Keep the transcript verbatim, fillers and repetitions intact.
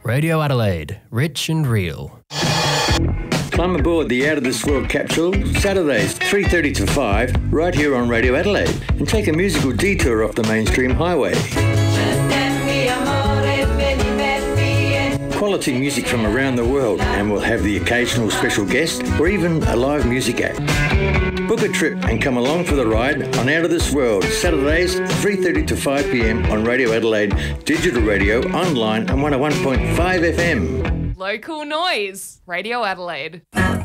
Radio Adelaide, rich and real. Climb aboard the Out of This World capsule Saturdays three thirty to five right here on Radio Adelaide and take a musical detour off the mainstream highway. Quality music from around the world, and we'll have the occasional special guest or even a live music act. Book a trip and come along for the ride on Out of This World, Saturdays three thirty to five p.m. on Radio Adelaide, digital radio, online and one oh one point five F M. Local noise, Radio Adelaide.